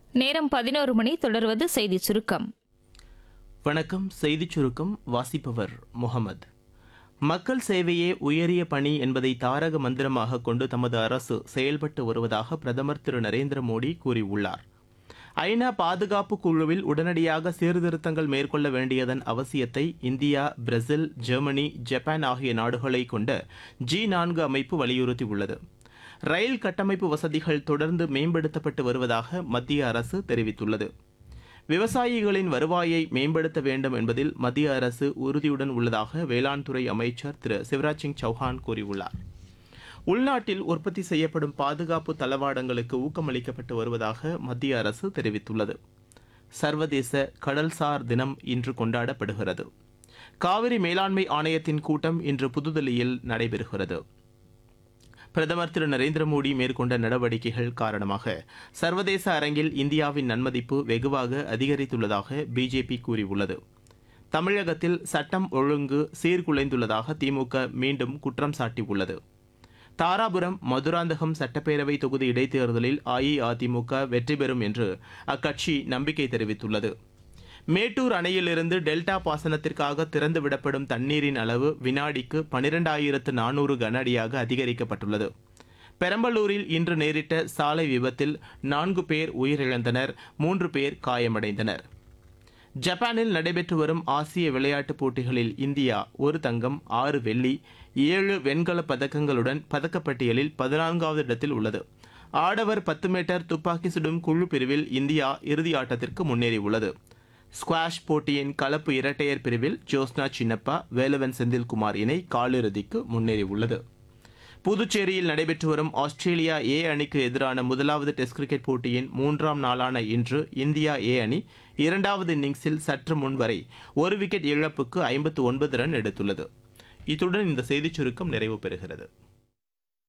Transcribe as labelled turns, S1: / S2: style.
S1: நேரம் 11 மணி. தொடர்வது செய்திச் சுருக்கம்.
S2: வணக்கம். செய்திச் சுருக்கம் வாசிப்பவர் முகமது. மக்கள் சேவையே உயரிய பணி என்பதை தாரக மந்திரமாக கொண்டு தமது அரசு செயல்பட்டு வருவதாக பிரதமர் திரு நரேந்திர மோடி கூறியுள்ளார். ஐநா பாதுகாப்பு குழுவில் உடனடியாக சீர்திருத்தங்கள் மேற்கொள்ள வேண்டியதன் அவசியத்தை இந்தியா, பிரேசில், ஜெர்மனி, ஜப்பான் ஆகிய நாடுகளை கொண்ட G4 அமைப்பு வலியுறுத்தியுள்ளது. ரயில் கட்டமைப்பு வசதிகள் தொடர்ந்து மேம்படுத்தப்பட்டு வருவதாக மத்திய அரசு தெரிவித்துள்ளது. விவசாயிகளின் வருவாயை மேம்படுத்த வேண்டும் என்பதில் மத்திய அரசு உறுதியுடன் உள்ளதாக வேளாண் துறை அமைச்சர் திரு சிவராஜ் சிங் சௌஹான் கூறியுள்ளார். உள்நாட்டில் உற்பத்தி செய்யப்படும் பாதுகாப்பு தளவாடங்களுக்கு ஊக்கமளிக்கப்பட்டு வருவதாக மத்திய அரசு தெரிவித்துள்ளது. சர்வதேச கடல்சார் தினம் இன்று கொண்டாடப்படுகிறது. காவிரி மேலாண்மை ஆணையத்தின் கூட்டம் இன்று புதுதில்லியில் நடைபெறுகிறது. பிரதமர் திரு நரேந்திர மோடி மேற்கொண்ட நடவடிக்கைகள் காரணமாக சர்வதேச அரங்கில் இந்தியாவின் நன்மதிப்பு வெகுவாக அதிகரித்துள்ளதாக பிஜேபி கூறியுள்ளது. தமிழகத்தில் சட்டம் ஒழுங்கு சீர்குலைந்துள்ளதாக திமுக மீண்டும் குற்றம் சாட்டியுள்ளது. தாராபுரம், மதுராந்தகம் சட்டப்பேரவை தொகுதி இடைத்தேர்தலில் அஇஅதிமுக வெற்றி பெறும் என்று அக்கட்சி நம்பிக்கை தெரிவித்துள்ளது. மேட்டூர் அணையிலிருந்து டெல்டா பாசனத்திற்காக திறந்துவிடப்படும் தண்ணீரின் அளவு வினாடிக்கு 12,400 கன அடியாக அதிகரிக்கப்பட்டுள்ளது. பெரம்பலூரில் இன்று நேரிட்ட சாலை விபத்தில் 4 பேர் உயிரிழந்தனர், 3 பேர் காயமடைந்தனர். ஜப்பானில் நடைபெற்று வரும் ஆசிய விளையாட்டுப் போட்டிகளில் இந்தியா 1 தங்கம், 6 வெள்ளி, 7 வெண்கலப் பதக்கங்களுடன் பதக்கப்பட்டியலில் 14வது இடத்தில் உள்ளது. ஆடவர் 10 மீட்டர் துப்பாக்கி சுடும் குழு பிரிவில் இந்தியா இறுதி ஆட்டத்திற்கு முன்னேறியுள்ளது. ஸ்குவாஷ் போட்டியின் கலப்பு இரட்டையர் பிரிவில் ஜோஸ்னா சின்னப்பா, வேலவன் செந்தில்குமார் இணை காலிறுதிக்கு முன்னேறியுள்ளது. புதுச்சேரியில் நடைபெற்று வரும் ஆஸ்திரேலியா ஏ அணிக்கு எதிரான முதலாவது டெஸ்ட் கிரிக்கெட் போட்டியின் 3ஆம் நாளான இன்று இந்தியா ஏ அணி 2வது இன்னிங்ஸில் சற்று முன்வரை 1 விக்கெட் இழப்புக்கு 59 ரன் எடுத்துள்ளது. இத்துடன் இந்த செய்திச் சுருக்கம் நிறைவு பெறுகிறது.